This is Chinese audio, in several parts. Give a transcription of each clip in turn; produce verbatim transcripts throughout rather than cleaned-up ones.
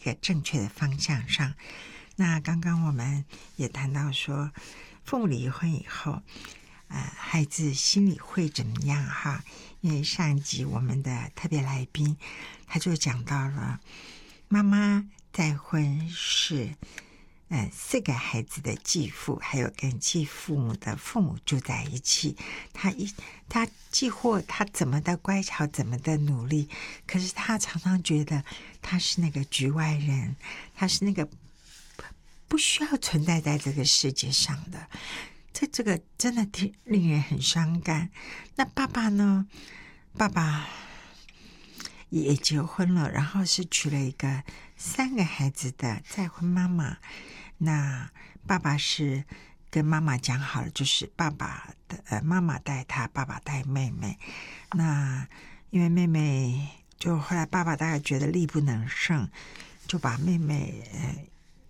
个正确的方向上。那刚刚我们也谈到说，父母离婚以后，呃，孩子心里会怎么样哈？因为上一集我们的特别来宾他就讲到了，妈妈再婚是呃四个孩子的继父，还有跟继父母的父母住在一起。他一他既或他怎么的乖巧，怎么的努力，可是他常常觉得他是那个局外人，他是那个不需要存在在这个世界上的。这这个真的挺令人很伤感。那爸爸呢？爸爸也结婚了，然后是娶了一个三个孩子的再婚妈妈。那爸爸是跟妈妈讲好了，就是爸爸的呃妈妈带他，爸爸带妹妹。那因为妹妹就后来爸爸大概觉得力不能胜，就把妹妹呃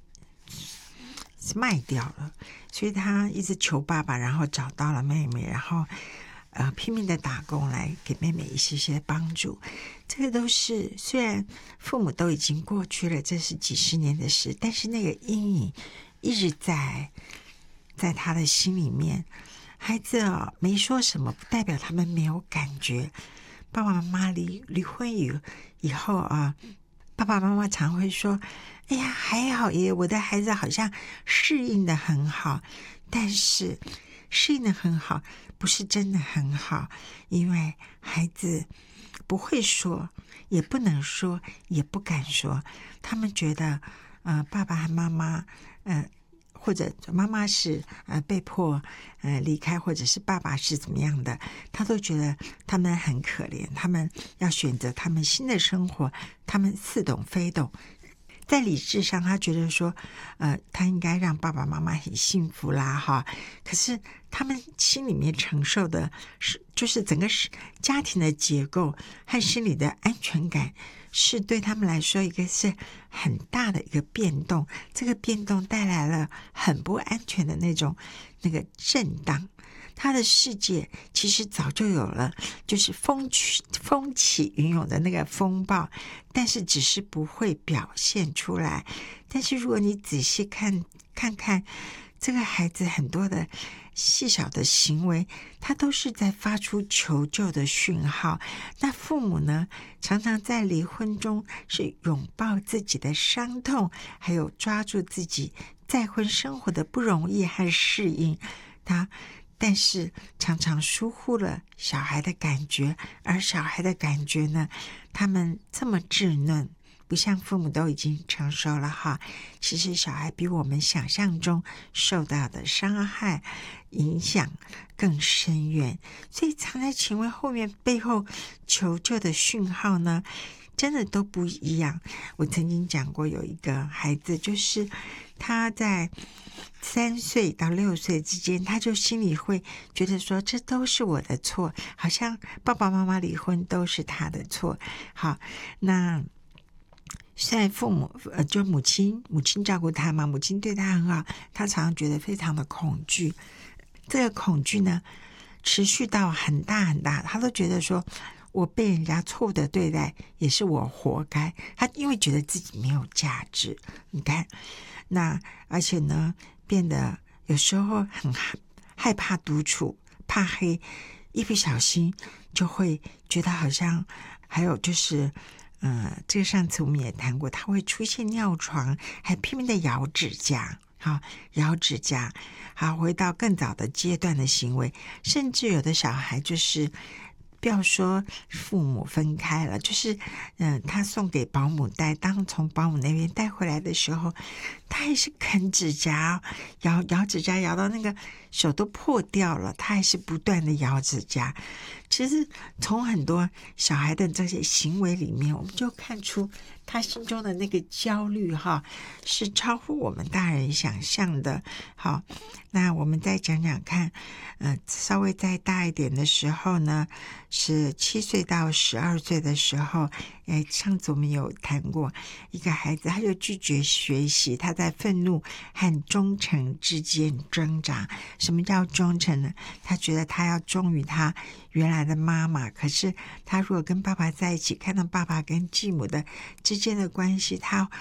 卖掉了，所以他一直求爸爸，然后找到了妹妹，然后呃拼命的打工来给妹妹一些些帮助。这个都是虽然父母都已经过去了，这是几十年的事，但是那个阴影一直在在他的心里面。孩子啊、哦，没说什么，不代表他们没有感觉。爸爸妈妈离离婚以以后啊，爸爸妈妈常会说：“哎呀，还好耶，我的孩子好像适应的很好。”但是适应的很好，不是真的很好，因为孩子不会说，也不能说，也不敢说。他们觉得，呃，爸爸和妈妈，呃。或者妈妈是呃被迫呃离开，或者是爸爸是怎么样的，他都觉得他们很可怜，他们要选择他们新的生活，他们似懂非懂。在理智上，他觉得说，呃，他应该让爸爸妈妈很幸福啦，哈。可是他们心里面承受的是，就是整个是家庭的结构和心理的安全感，是对他们来说一个是很大的一个变动。这个变动带来了很不安全的那种那个震荡。他的世界其实早就有了，就是风起风起云涌的那个风暴，但是只是不会表现出来。但是如果你仔细看看看这个孩子很多的细小的行为，他都是在发出求救的讯号。那父母呢，常常在离婚中是拥抱自己的伤痛，还有抓住自己再婚生活的不容易和适应。他但是常常疏忽了小孩的感觉，而小孩的感觉呢，他们这么稚嫩，不像父母都已经成熟了哈。其实小孩比我们想象中受到的伤害影响更深远，所以常在请问后面背后求救的讯号呢，真的都不一样。我曾经讲过，有一个孩子，就是他在三岁到六岁之间，他就心里会觉得说，这都是我的错，好像爸爸妈妈离婚都是他的错。好，那虽然父母呃，就母亲母亲照顾他嘛，母亲对他很好，他常常觉得非常的恐惧。这个恐惧呢，持续到很大很大，他都觉得说，我被人家错误的对待，也是我活该。他因为觉得自己没有价值，你看，那而且呢，变得有时候很害怕独处，怕黑，一不小心就会觉得好像，还有就是。嗯，这个上次我们也谈过，他会出现尿床，还拼命的咬指甲，好，咬指甲，好，回到更早的阶段的行为，甚至有的小孩就是不要说父母分开了，就是嗯，他送给保姆带，当从保姆那边带回来的时候，他还是啃指甲，咬咬指甲，咬到那个手都破掉了，他还是不断的咬指甲。其实从很多小孩的这些行为里面，我们就看出他心中的那个焦虑哈，是超乎我们大人想象的。好，那我们再讲讲看，呃，稍微再大一点的时候呢，是七岁到十二岁的时候，哎，上次我们有谈过一个孩子，他就拒绝学习，他在愤怒和忠诚之间挣扎。什么叫忠诚呢？他觉得他要忠于他原来的妈妈，可是他如果跟爸爸在一起，看到爸爸跟继母的之间的关系，他